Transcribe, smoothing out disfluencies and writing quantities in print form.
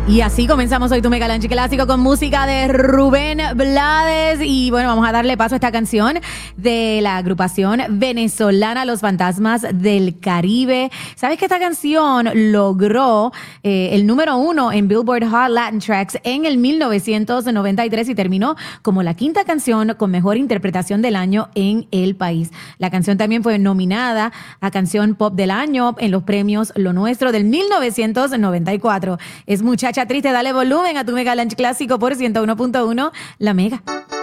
Y así comenzamos hoy tu Mega Lunch Clásico con música de Rubén Blades. Y bueno, vamos a darle paso a esta canción de la agrupación venezolana Los Fantasmas del Caribe. ¿Sabes que esta canción logró el número 1 en Billboard Hot Latin Tracks en el 1993 y terminó como la quinta canción con mejor interpretación del año en el país? La canción también fue nominada a Canción Pop del Año en los premios Lo Nuestro del 1994. Es Muchacha Triste, dale volumen a tu Mega Lunch Clásico por 101.1 La Mega.